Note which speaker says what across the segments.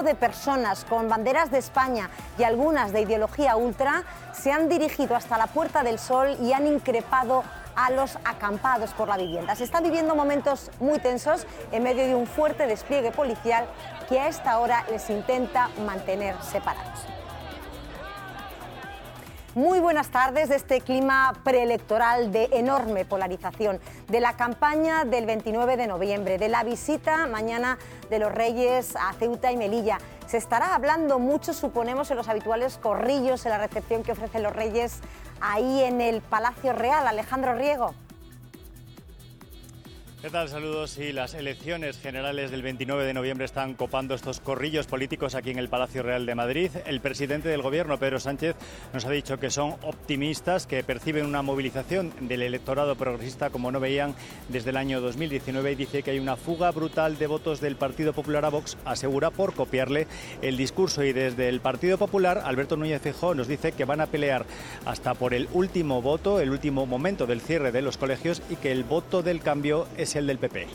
Speaker 1: de personas con banderas de España y algunas de ideología ultra se han dirigido hasta la Puerta del Sol y han increpado a los acampados por la vivienda. Se están viviendo momentos muy tensos en medio de un fuerte despliegue policial que a esta hora les intenta mantener separados. Muy buenas tardes de este clima preelectoral de enorme polarización, de la campaña del 29 de noviembre, de la visita mañana de los Reyes a Ceuta y Melilla. Se estará hablando mucho, suponemos, en los habituales corrillos, en la recepción que ofrecen los Reyes ahí en el Palacio Real. Alejandro Riego.
Speaker 2: ¿Qué tal? Saludos. Sí, las elecciones generales del 29 de noviembre están copando estos corrillos políticos aquí en el Palacio Real de Madrid. El presidente del Gobierno, Pedro Sánchez, nos ha dicho que son optimistas, que perciben una movilización del electorado progresista como no veían desde el año 2019 y dice que hay una fuga brutal de votos del Partido Popular a Vox, asegura, por copiarle el discurso. Y desde el Partido Popular, Alberto Núñez Feijóo nos dice que van a pelear hasta por el último voto, el último momento del cierre de los colegios y que el voto del cambio es el del PP.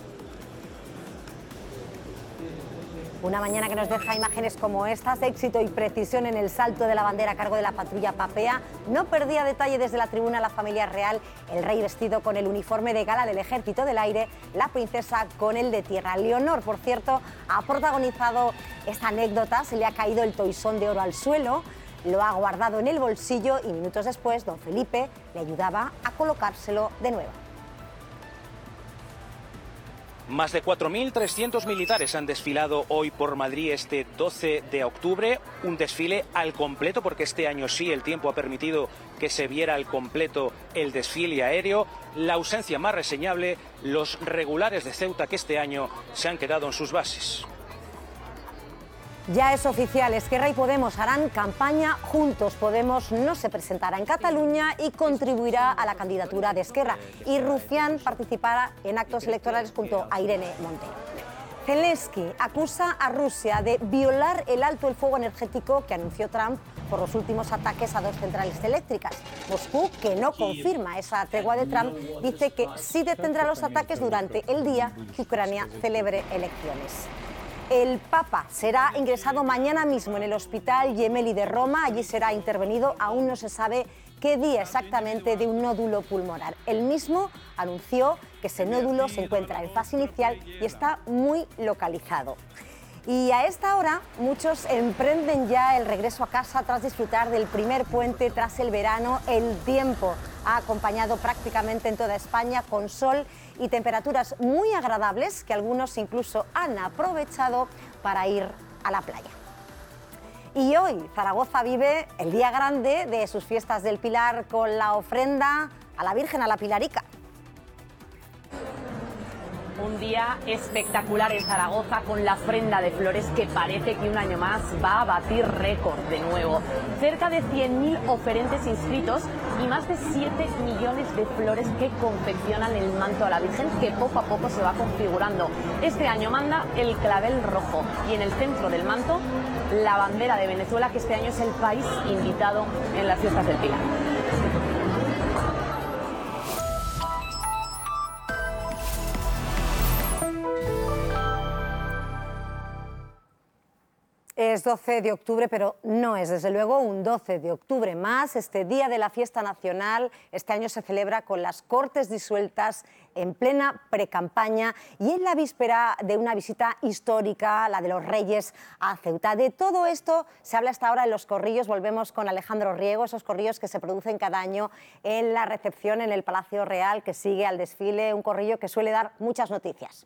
Speaker 1: Una mañana que nos deja imágenes como estas, éxito y precisión en el salto de la bandera a cargo de la patrulla Papea. No perdía detalle desde la tribuna la familia real, el rey vestido con el uniforme de gala del Ejército del Aire, la princesa con el de tierra. Leonor, por cierto, ha protagonizado esta anécdota, se le ha caído el toisón de oro al suelo, lo ha guardado en el bolsillo y minutos después don Felipe le ayudaba a colocárselo de nuevo.
Speaker 3: Más de 4.300 militares han desfilado hoy por Madrid este 12 de octubre, un desfile al completo porque este año sí el tiempo ha permitido que se viera al completo el desfile aéreo. La ausencia más reseñable, los regulares de Ceuta que este año se han quedado en sus bases.
Speaker 1: Ya es oficial, Esquerra y Podemos harán campaña juntos. Podemos no se presentará en Cataluña y contribuirá a la candidatura de Esquerra. Y Rufián participará en actos electorales junto a Irene Montero. Zelensky acusa a Rusia de violar el alto el fuego energético que anunció Trump por los últimos ataques a dos centrales eléctricas. Moscú, que no confirma esa tregua de Trump, dice que sí detendrá los ataques durante el día que Ucrania celebre elecciones. El Papa será ingresado mañana mismo en el Hospital Gemelli de Roma. Allí será intervenido, aún no se sabe qué día exactamente, de un nódulo pulmonar. Él mismo anunció que ese nódulo se encuentra en fase inicial y está muy localizado. Y a esta hora muchos emprenden ya el regreso a casa tras disfrutar del primer puente tras el verano. El tiempo ha acompañado prácticamente en toda España con sol y temperaturas muy agradables que algunos incluso han aprovechado para ir a la playa. Y hoy Zaragoza vive el día grande de sus fiestas del Pilar con la ofrenda a la Virgen, a la Pilarica.
Speaker 4: Un día espectacular en Zaragoza con la ofrenda de flores que parece que un año más va a batir récord de nuevo. Cerca de 100.000 oferentes inscritos y más de 7 millones de flores que confeccionan el manto a la Virgen, que poco a poco se va configurando. Este año manda el clavel rojo y en el centro del manto la bandera de Venezuela, que este año es el país invitado en las fiestas del Pilar.
Speaker 1: Es 12 de octubre, pero no es desde luego un 12 de octubre más. Este día de la fiesta nacional este año se celebra con las Cortes disueltas en plena precampaña y en la víspera de una visita histórica, la de los Reyes a Ceuta. De todo esto se habla hasta ahora en los corrillos. Volvemos con Alejandro Riego, esos corrillos que se producen cada año en la recepción en el Palacio Real, que sigue al desfile, un corrillo que suele dar muchas noticias.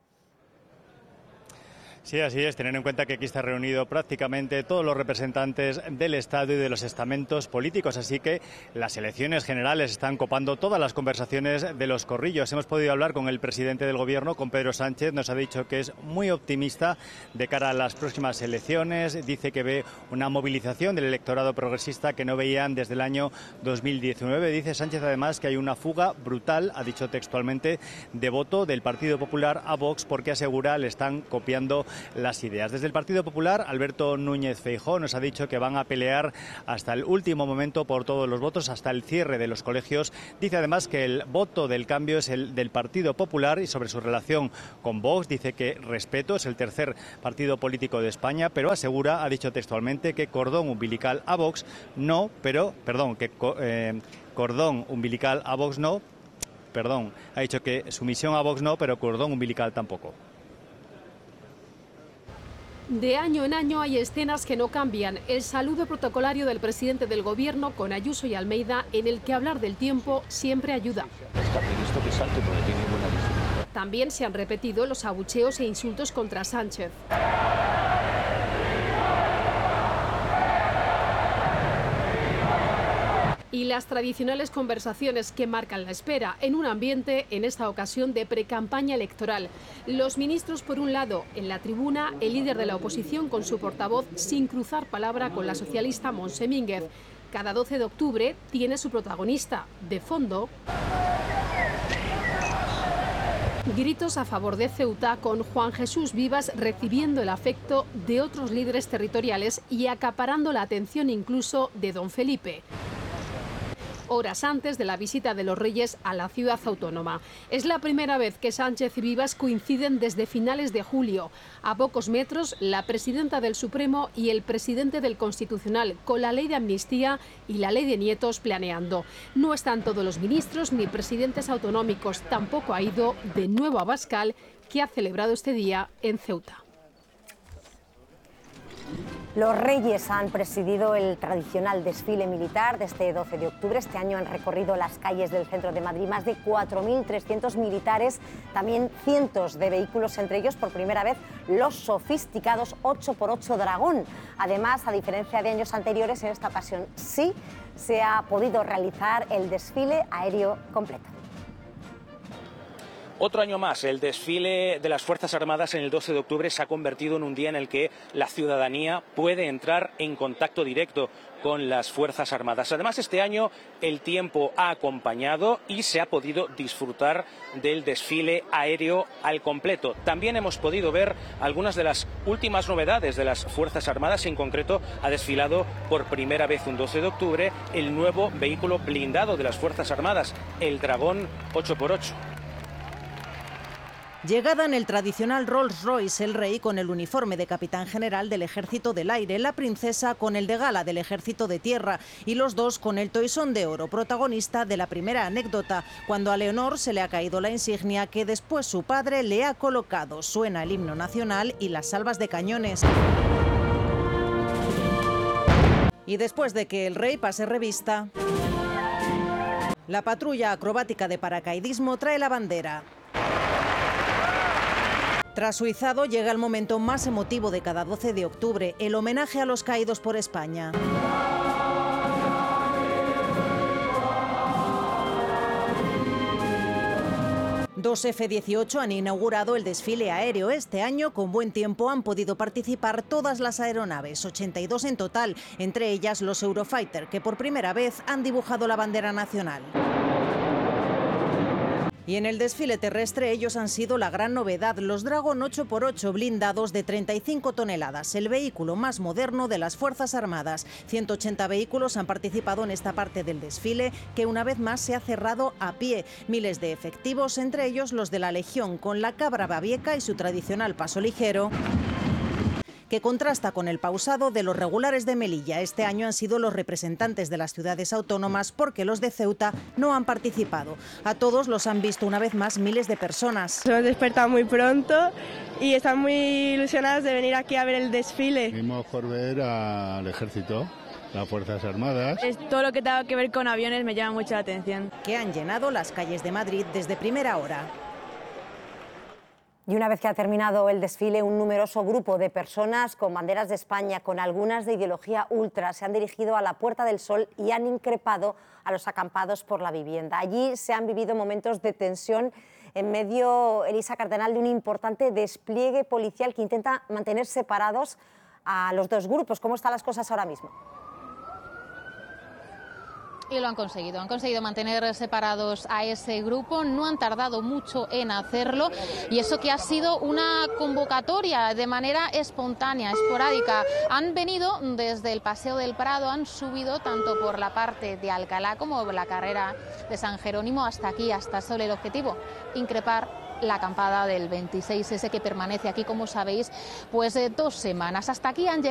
Speaker 2: Sí, así es, tener en cuenta que aquí está reunido prácticamente todos los representantes del Estado y de los estamentos políticos, así que las elecciones generales están copando todas las conversaciones de los corrillos. Hemos podido hablar con el presidente del Gobierno, con Pedro Sánchez, nos ha dicho que es muy optimista de cara a las próximas elecciones, dice que ve una movilización del electorado progresista que no veían desde el año 2019. Dice Sánchez además que hay una fuga brutal, ha dicho textualmente, de voto del Partido Popular a Vox porque asegura le están copiando las ideas. Desde el Partido Popular, Alberto Núñez Feijóo nos ha dicho que van a pelear hasta el último momento por todos los votos, hasta el cierre de los colegios. Dice además que el voto del cambio es el del Partido Popular, y sobre su relación con Vox dice que respeto, es el tercer partido político de España, pero asegura, ha dicho textualmente, que cordón umbilical a Vox no, pero, perdón, cordón umbilical a Vox no, perdón, ha dicho que sumisión a Vox no, pero cordón umbilical tampoco.
Speaker 5: De año en año hay escenas que no cambian. El saludo protocolario del presidente del gobierno con Ayuso y Almeida, en el que hablar del tiempo siempre ayuda. También se han repetido los abucheos e insultos contra Sánchez. Y las tradicionales conversaciones que marcan la espera en un ambiente, en esta ocasión, de precampaña electoral. Los ministros, por un lado, en la tribuna, el líder de la oposición con su portavoz, sin cruzar palabra con la socialista Montse Mínguez. Cada 12 de octubre tiene su protagonista. De fondo, gritos a favor de Ceuta, con Juan Jesús Vivas recibiendo el afecto de otros líderes territoriales y acaparando la atención incluso de don Felipe, horas antes de la visita de los Reyes a la ciudad autónoma. Es la primera vez que Sánchez y Vivas coinciden desde finales de julio. A pocos metros, la presidenta del Supremo y el presidente del Constitucional, con la ley de amnistía y la ley de nietos planeando. No están todos los ministros ni presidentes autonómicos. Tampoco ha ido de nuevo Abascal, que ha celebrado este día en Ceuta.
Speaker 1: Los Reyes han presidido el tradicional desfile militar de este 12 de octubre. Este año han recorrido las calles del centro de Madrid más de 4.300 militares, también cientos de vehículos, entre ellos por primera vez los sofisticados 8x8 Dragón. Además, a diferencia de años anteriores, en esta ocasión sí se ha podido realizar el desfile aéreo completo.
Speaker 3: Otro año más, el desfile de las Fuerzas Armadas en el 12 de octubre se ha convertido en un día en el que la ciudadanía puede entrar en contacto directo con las Fuerzas Armadas. Además, este año el tiempo ha acompañado y se ha podido disfrutar del desfile aéreo al completo. También hemos podido ver algunas de las últimas novedades de las Fuerzas Armadas. En concreto, ha desfilado por primera vez un 12 de octubre el nuevo vehículo blindado de las Fuerzas Armadas, el Dragón 8x8.
Speaker 6: Llegada en el tradicional Rolls Royce, el rey con el uniforme de capitán general del Ejército del Aire, la princesa con el de gala del Ejército de Tierra y los dos con el toisón de oro, protagonista de la primera anécdota, cuando a Leonor se le ha caído la insignia que después su padre le ha colocado. Suena el himno nacional y las salvas de cañones. Y después de que el rey pase revista, la patrulla acrobática de paracaidismo trae la bandera. Tras su izado llega el momento más emotivo de cada 12 de octubre, el homenaje a los caídos por España. Dos F-18 han inaugurado el desfile aéreo. Este año, con buen tiempo, han podido participar todas las aeronaves, 82 en total, entre ellas los Eurofighter, que por primera vez han dibujado la bandera nacional. Y en el desfile terrestre ellos han sido la gran novedad, los Dragón 8x8 blindados de 35 toneladas, el vehículo más moderno de las Fuerzas Armadas. 180 vehículos han participado en esta parte del desfile, que una vez más se ha cerrado a pie. Miles de efectivos, entre ellos los de la Legión, con la cabra babieca y su tradicional paso ligero, que contrasta con el pausado de los regulares de Melilla. Este año han sido los representantes de las ciudades autónomas, porque los de Ceuta no han participado. A todos los han visto una vez más miles de personas.
Speaker 7: Hemos despertado muy pronto y están muy ilusionados de venir aquí a ver el desfile.
Speaker 8: Venimos por ver al ejército, las Fuerzas Armadas.
Speaker 7: Todo lo que tenga que ver con aviones me llama mucho la atención.
Speaker 6: Que han llenado las calles de Madrid desde primera hora.
Speaker 1: Y una vez que ha terminado el desfile, un numeroso grupo de personas con banderas de España, con algunas de ideología ultra, se han dirigido a la Puerta del Sol y han increpado a los acampados por la vivienda. Allí se han vivido momentos de tensión en medio, Elisa Cardenal, de un importante despliegue policial que intenta mantener separados a los dos grupos. ¿Cómo están las cosas ahora mismo?
Speaker 9: Y lo han conseguido mantener separados a ese grupo, no han tardado mucho en hacerlo y eso que ha sido una convocatoria de manera espontánea, esporádica. Han venido desde el Paseo del Prado, han subido tanto por la parte de Alcalá como por la carrera de San Jerónimo hasta aquí, hasta Sol. El objetivo, increpar la acampada del 26S que permanece aquí, como sabéis, pues 2 semanas. Hasta aquí han llegado.